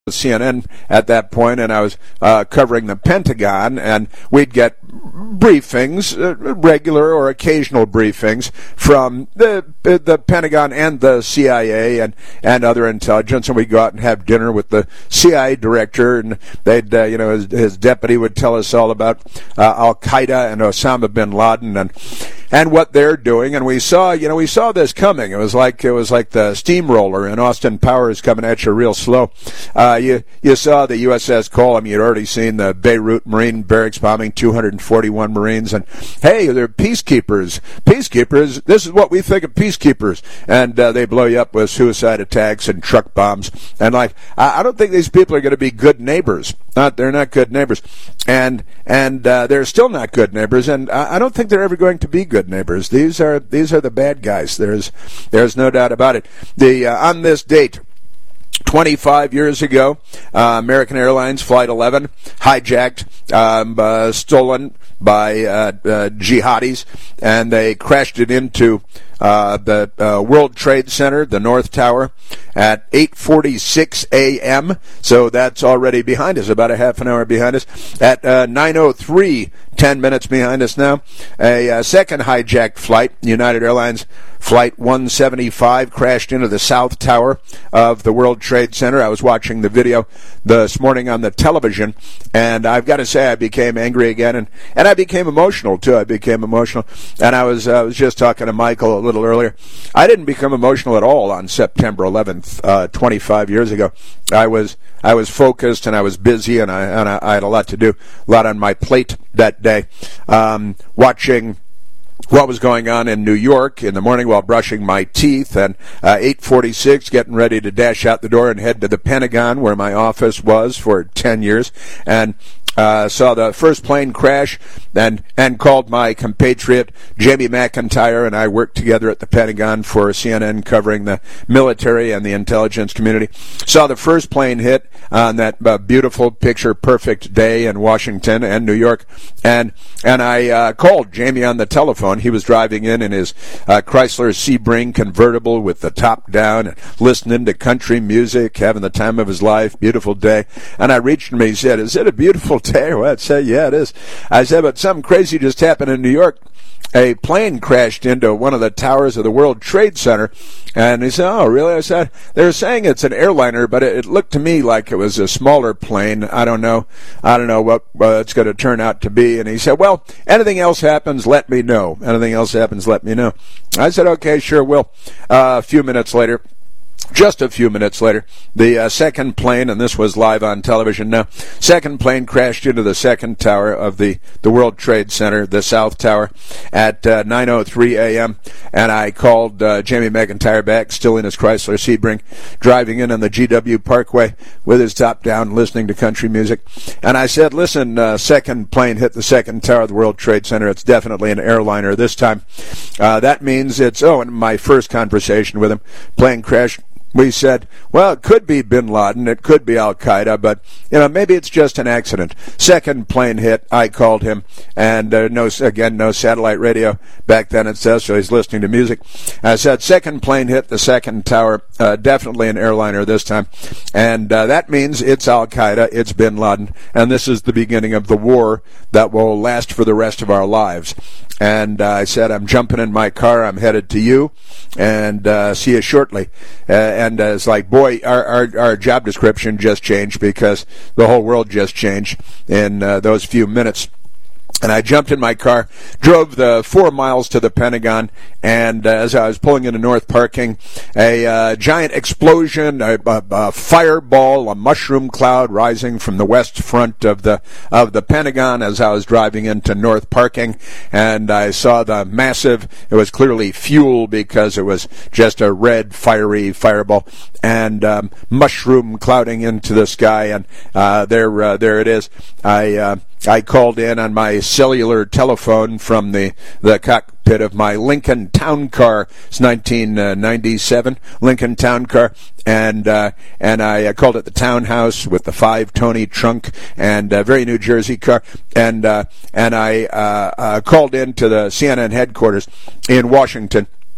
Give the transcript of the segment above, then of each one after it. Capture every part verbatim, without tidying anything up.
C N N at that point, and I was uh, covering the Pentagon, and we'd get briefings, uh, regular or occasional briefings from the the Pentagon and the C I A and, and other intelligence, and we'd go out and have dinner with the C I A director, and they'd uh, you know his, his deputy would tell us all about uh, Al Qaeda and Osama bin Laden and and what they're doing, and we saw you know we saw this coming. It was like it was like the steamroller in Austin Powers coming at you real slow. Uh, you you saw the U S S Cole. I mean, you'd already seen the Beirut Marine barracks bombing, two hundred forty-one Marines, and hey, they're peacekeepers. Peacekeepers. This is what we think of peacekeepers, and uh, they blow you up with suicide attacks and truck bombs. And like, I, I don't think these people are going to be good neighbors. Not, they're not good neighbors, and and uh, they're still not good neighbors. And I, I don't think they're ever going to be good neighbors. These are these are the bad guys. There's there's no doubt about it. The uh, on this date, twenty-five years ago, uh, American Airlines Flight eleven hijacked, um, uh, stolen by uh, uh, jihadis, and they crashed it into uh, the uh, World Trade Center, the North Tower, at eight forty-six a.m. So that's already behind us, about a half an hour behind us. At uh, nine oh three, ten minutes behind us now, a uh, second hijacked flight, United Airlines Flight one seventy-five, crashed into the South Tower of the World Trade Center. I was watching the video this morning on the television, and I've got to say I became angry again, and, and I became emotional, too. I became emotional, and I was uh, was just talking to Michael a little earlier. I didn't become emotional at all on September eleventh, uh, twenty-five years ago. I was I was focused, and I was busy, and I, and I, I had a lot to do, a lot on my plate that day, um, watching what was going on in New York in the morning while brushing my teeth, and uh, eight forty-six, getting ready to dash out the door and head to the Pentagon, where my office was for ten years, and Uh, saw the first plane crash, and and called my compatriot Jamie McIntyre, and I worked together at the Pentagon for C N N covering the military and the intelligence community. Saw the first plane hit on that uh, beautiful, picture-perfect day in Washington and New York, and and I uh, called Jamie on the telephone. He was driving in in his uh, Chrysler Sebring convertible with the top down, and listening to country music, having the time of his life. Beautiful day. And I reached him, and he said, "Is it a beautiful day?" Well, I'd say, yeah, it is. I said, but something crazy just happened in New York. A plane crashed into one of the towers of the World Trade Center. And he said, oh, really? I said, they're saying it's an airliner, but it, it looked to me like it was a smaller plane. I don't know. I don't know what uh, it's going to turn out to be. And he said, well, anything else happens, let me know. Anything else happens, let me know. I said, okay, sure will. Uh, a few minutes later, Just a few minutes later, the uh, second plane, and this was live on television now, second plane crashed into the second tower of the, the World Trade Center, the South Tower, at uh, nine oh three a.m., and I called uh, Jamie McIntyre back, still in his Chrysler Sebring, driving in on the G W Parkway with his top down, listening to country music, and I said, listen, uh, second plane hit the second tower of the World Trade Center. It's definitely an airliner this time. Uh, that means it's, oh, and my first conversation with him, plane crashed. We said, well, it could be bin Laden, it could be Al Qaeda, but you know maybe it's just an accident. Second plane hit, I called him, and uh, no, again, no satellite radio back then. It says so. He's listening to music. I said, second plane hit the second tower, uh, definitely an airliner this time, and uh, that means it's Al Qaeda, it's bin Laden, and this is the beginning of the war that will last for the rest of our lives. And uh, I said, I'm jumping in my car, I'm headed to you, and uh, see you shortly. Uh, and uh, it's like, boy, our, our our job description just changed because the whole world just changed in uh, those few minutes. And I jumped in my car, drove the four miles to the Pentagon, and uh, as I was pulling into North Parking, a uh, giant explosion, a, a, a fireball, a mushroom cloud rising from the west front of the of the Pentagon as I was driving into North Parking, and I saw the massive, it was clearly fuel because it was just a red, fiery fireball, and um, mushroom clouding into the sky, and uh, there, uh, there it is. I uh, I called in on my cellular telephone from the, the cockpit of my Lincoln Town Car. It's nineteen ninety-seven Lincoln Town Car, and uh, and I uh, called it the Townhouse with the five Tony trunk, and a very New Jersey car, and uh, and I uh, uh, called in to the C N N headquarters in Washington.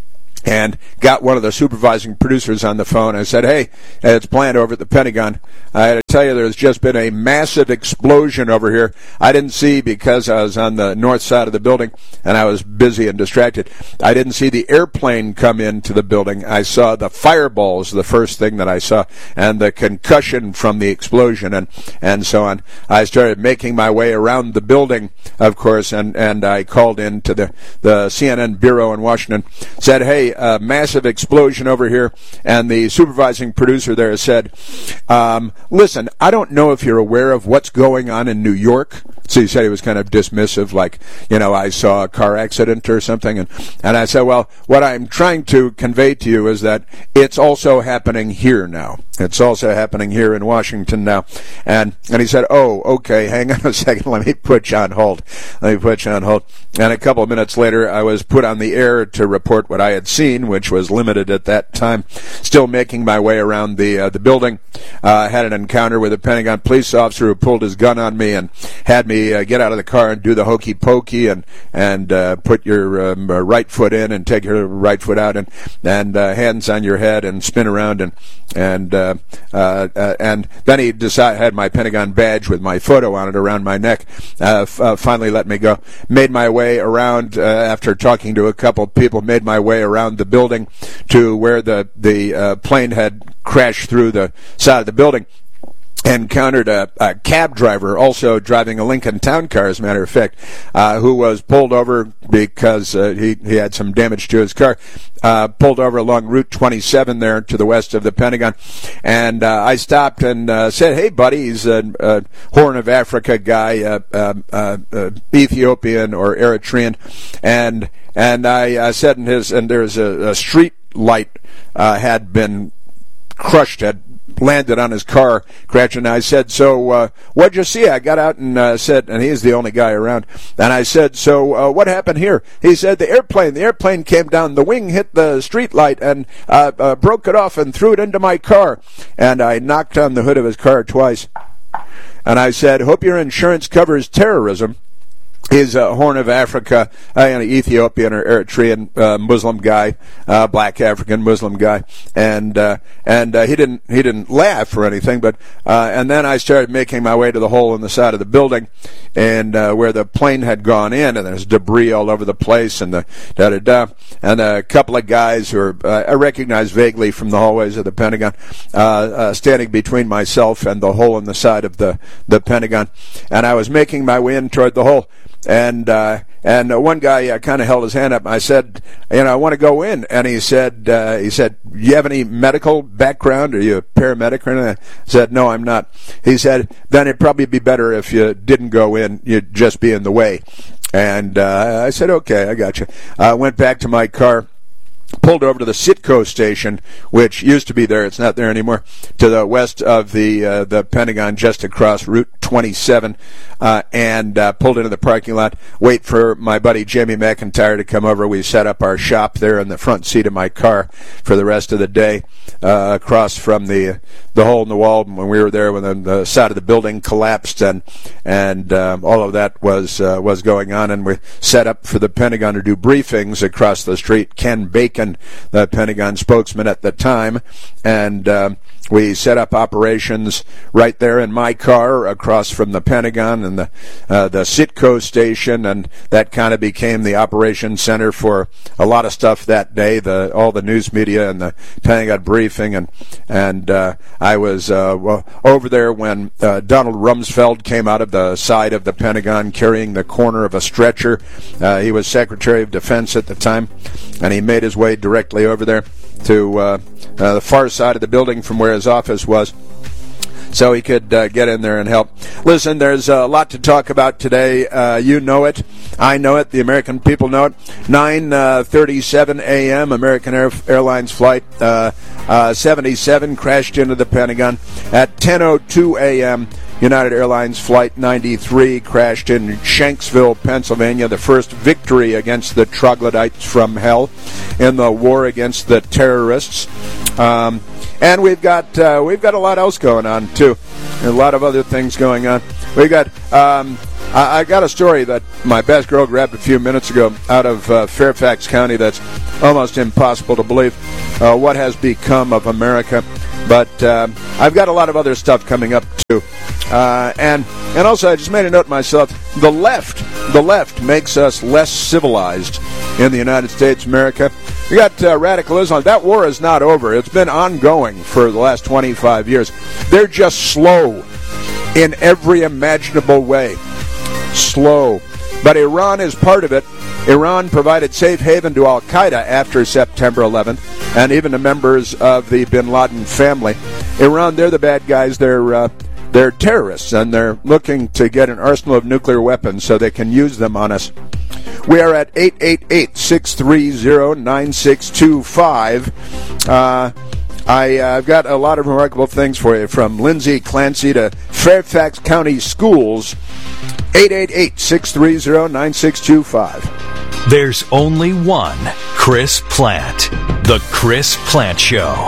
and got one of the supervising producers on the phone. I said, hey, it's planned over at the Pentagon. I had to tell you, there's just been a massive explosion over here. I didn't see, because I was on the north side of the building and I was busy and distracted, I didn't see the airplane come into the building. I saw the fireballs, the first thing that I saw, and the concussion from the explosion and, and so on. I started making my way around the building, of course, and, and I called in to the, the C N N bureau in Washington, said, hey, a massive explosion over here, and the supervising producer there said, um, listen, I don't know if you're aware of what's going on in New York. So he said he was kind of dismissive, like, you know, I saw a car accident or something. And, and I said, well, what I'm trying to convey to you is that it's also happening here now. It's also happening here in Washington now. And and he said, oh, okay, hang on a second, let me put you on hold. Let me put you on hold. And a couple of minutes later, I was put on the air to report what I had seen, which was limited at that time. Still making my way around the uh, the building. Uh, had an encounter with a Pentagon police officer who pulled his gun on me and had me uh, get out of the car and do the hokey pokey and and uh, put your um, uh, right foot in and take your right foot out and and uh, hands on your head and spin around and and uh, uh, uh, and then he decided had my Pentagon badge with my photo on it around my neck. Uh, f- uh, finally let me go. Made my way around uh, after talking to a couple of people. Made my way around the building to where the the uh, plane had crashed through the side of the building. Encountered a, a cab driver, also driving a Lincoln Town Car, as a matter of fact, uh, who was pulled over because uh, he, he had some damage to his car. Uh, pulled over along Route twenty-seven there to the west of the Pentagon. And uh, I stopped and uh, said, hey, buddy, he's a, a Horn of Africa guy, uh, uh, uh, uh, Ethiopian or Eritrean. And and I, I said in his, and there's a, a street light uh, had been crushed, had landed on his car, crash, and I said, so uh, what'd you see? I got out and uh, said, and he's the only guy around, and I said, so uh, what happened here? He said, the airplane, the airplane came down, the wing hit the street light and uh, uh, broke it off and threw it into my car, and I knocked on the hood of his car twice, and I said, hope your insurance covers terrorism. He's a Horn of Africa, uh, an Ethiopian or Eritrean uh, Muslim guy, uh, black African Muslim guy, and uh, and uh, he didn't he didn't laugh or anything. But uh, and then I started making my way to the hole in the side of the building, and uh, where the plane had gone in, and there's debris all over the place, and the da da da, and a couple of guys who are uh, I recognized vaguely from the hallways of the Pentagon, uh, uh, standing between myself and the hole in the side of the the Pentagon, and I was making my way in toward the hole. And uh, and uh, one guy uh, kind of held his hand up. I said, you know, I want to go in. And he said, uh, he said, you have any medical background? Are you a paramedic or anything? I said, no, I'm not. He said, then it'd probably be better if you didn't go in. You'd just be in the way. And uh, I said, okay, I got you. I went back to my car. Pulled over to the Citco station, which used to be there. It's not there anymore. To the west of the uh, the Pentagon, just across Route twenty-seven, uh, and uh, pulled into the parking lot. Wait for my buddy Jamie McIntyre to come over. We set up our shop there in the front seat of my car for the rest of the day, uh, across from the the hole in the wall. When we were there, when the, the side of the building collapsed, and and um, all of that was uh, was going on, and we set up for the Pentagon to do briefings across the street. Ken Bacon, the Pentagon spokesman at the time, and um, we set up operations right there in my car across from the Pentagon and the uh, the Citco station, and that kind of became the operation center for a lot of stuff that day. The all the news media and the Pentagon briefing, and and uh, I was uh, over there when uh, Donald Rumsfeld came out of the side of the Pentagon carrying the corner of a stretcher. Uh, he was Secretary of Defense at the time, and he made his way directly over there to uh, uh, the far side of the building from where his office was, so he could uh, get in there and help. Listen, there's a lot to talk about today. Uh, you know it. I know it. The American people know it. nine thirty-seven a.m. American Air- Airlines flight uh, uh, seventy-seven crashed into the Pentagon. At ten oh two a.m., United Airlines Flight ninety-three crashed in Shanksville, Pennsylvania, the first victory against the troglodytes from hell in the war against the terrorists. Um, and we've got uh, we've got a lot else going on too, a lot of other things going on. We've got um, I, I got a story that my best girl grabbed a few minutes ago out of uh, Fairfax County that's almost impossible to believe uh, what has become of America. But uh, I've got a lot of other stuff coming up, too. Uh, and and also, I just made a note myself, the left, the left makes us less civilized in the United States, America. We got uh, radical Islam. That war is not over. It's been ongoing for the last twenty-five years. They're just slow in every imaginable way. Slow. But Iran is part of it. Iran provided safe haven to Al-Qaeda after September eleventh, and even to members of the bin Laden family. Iran, they're the bad guys. They're uh, they're terrorists, and they're looking to get an arsenal of nuclear weapons so they can use them on us. We are at eight eight eight, six three zero, nine six two five. Uh, I, uh, I've got a lot of remarkable things for you, from Lindsay Clancy to Fairfax County Schools. eight eight eight, six three zero, nine six two five. There's only one Chris Plante. The Chris Plante Show.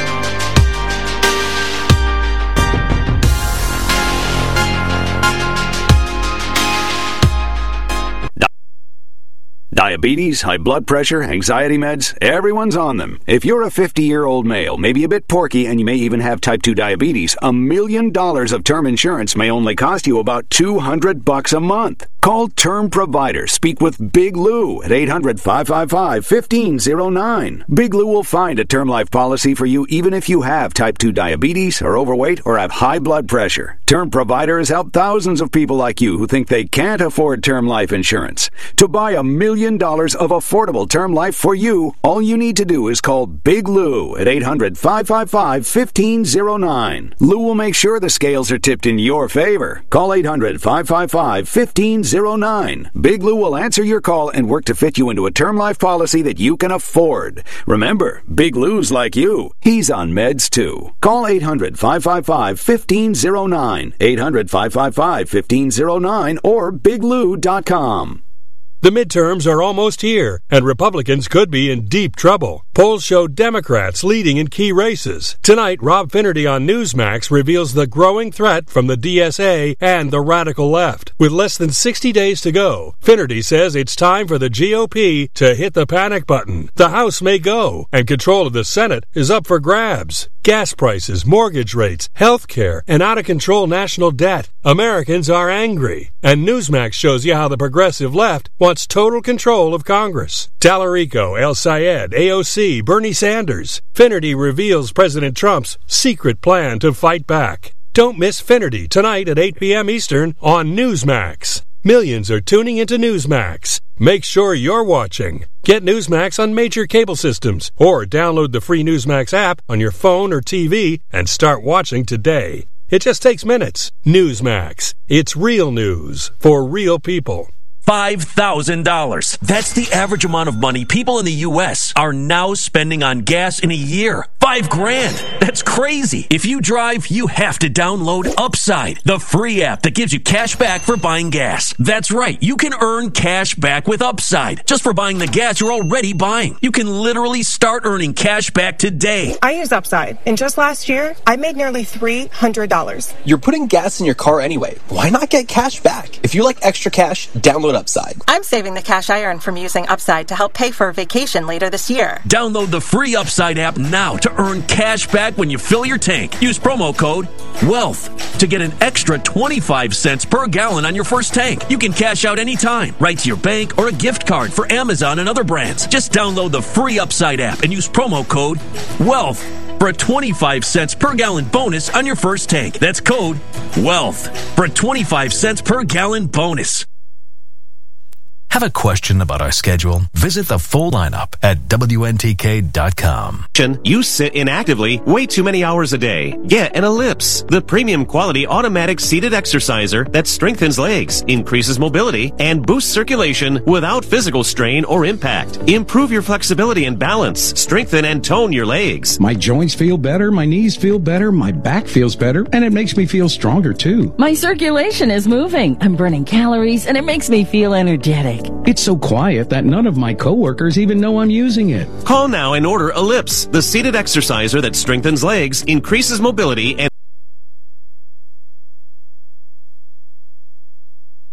Diabetes, high blood pressure, anxiety meds, everyone's on them. If you're a fifty-year-old male, maybe a bit porky, and you may even have type two diabetes, a million dollars of term insurance may only cost you about two hundred bucks a month. Call Term Provider. Speak with Big Lou at eight hundred, five five five, one five zero nine. Big Lou will find a term life policy for you even if you have type two diabetes, are overweight, or have high blood pressure. Term Provider has helped thousands of people like you who think they can't afford term life insurance. To buy a million dollars of affordable term life for you, all you need to do is call Big Lou at eight hundred, five five five, one five zero nine. Lou will make sure the scales are tipped in your favor. Call eight hundred, five five five, one five zero nine. Big Lou will answer your call and work to fit you into a term life policy that you can afford. Remember, Big Lou's like you. He's on meds too. Call eight hundred, five five five, one five zero nine. eight hundred, five five five, one five zero nine or big lou dot com. The midterms are almost here, and Republicans could be in deep trouble. Polls show Democrats leading in key races. Tonight, Rob Finnerty on Newsmax reveals the growing threat from the D S A and the radical left. With less than sixty days to go, Finnerty says it's time for the G O P to hit the panic button. The House may go, and control of the Senate is up for grabs. Gas prices, mortgage rates, health care, and out-of-control national debt. Americans are angry. And Newsmax shows you how the progressive left wants total control of Congress. Tallarico, El Sayed, A O C, Bernie Sanders. Finnerty reveals President Trump's secret plan to fight back. Don't miss Finnerty tonight at eight p.m. Eastern on Newsmax. Millions are tuning into Newsmax. Make sure you're watching. Get Newsmax on major cable systems or download the free Newsmax app on your phone or T V and start watching today. It just takes minutes. Newsmax. It's real news for real people. five thousand dollars. That's the average amount of money people in the U S are now spending on gas in a year. Five grand. That's crazy. If you drive, you have to download Upside, the free app that gives you cash back for buying gas. That's right. You can earn cash back with Upside just for buying the gas you're already buying. You can literally start earning cash back today. I use Upside, and just last year, I made nearly three hundred dollars. You're putting gas in your car anyway. Why not get cash back? If you like extra cash, download Upside. I'm saving the cash I earn from using Upside to help pay for a vacation later this year. Download the free Upside app now to earn cash back when you fill your tank. Use promo code WEALTH to get an extra twenty-five cents per gallon on your first tank. You can cash out anytime, right to your bank or a gift card for Amazon and other brands. Just download the free Upside app and use promo code WEALTH for a twenty-five cents per gallon bonus on your first tank. That's code WEALTH for a twenty-five cents per gallon bonus. Have a question about our schedule? Visit the full lineup at W N T K dot com. You sit inactively way too many hours a day. Get an Ellipse, the premium quality automatic seated exerciser that strengthens legs, increases mobility, and boosts circulation without physical strain or impact. Improve your flexibility and balance. Strengthen and tone your legs. My joints feel better, my knees feel better, my back feels better, and it makes me feel stronger too. My circulation is moving. I'm burning calories, and it makes me feel energetic. It's so quiet that none of my coworkers even know I'm using it. Call now and order Ellipse, the seated exerciser that strengthens legs, increases mobility, and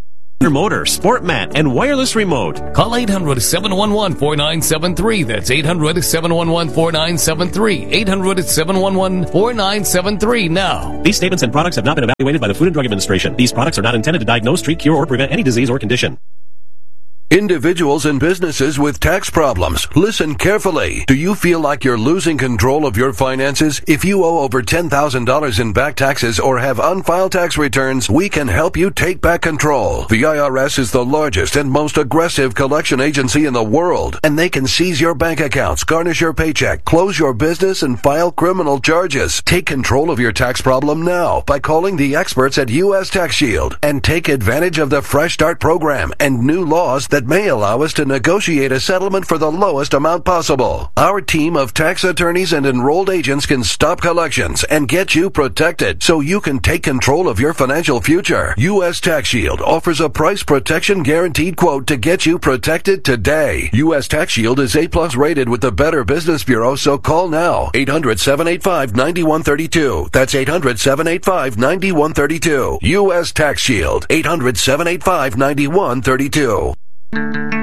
motor, sport mat, and wireless remote. Call eight hundred, seven one one, four nine seven three. That's eight hundred, seven one one, four nine seven three. eight hundred, seven one one, four nine seven three now. These statements and products have not been evaluated by the Food and Drug Administration. These products are not intended to diagnose, treat, cure, or prevent any disease or condition. Individuals and businesses with tax problems, listen carefully. Do you feel like you're losing control of your finances? If you owe over ten thousand dollars in back taxes or have unfiled tax returns, we can help you take back control. The I R S is the largest and most aggressive collection agency in the world, and they can seize your bank accounts, garnish your paycheck, close your business, and file criminal charges. Take control of your tax problem now by calling the experts at U S Tax Shield and take advantage of the Fresh Start program and new laws that may allow us to negotiate a settlement for the lowest amount possible. Our team of tax attorneys and enrolled agents can stop collections and get you protected so you can take control of your financial future. U S Tax Shield offers a price protection guaranteed quote to get you protected today. U S Tax Shield is A plus rated with the Better Business Bureau, so call now. eight hundred, seven eight five, nine one three two. That's eight hundred, seven eight five, nine one three two. U S Tax Shield. eight hundred, seven eight five, nine one three two.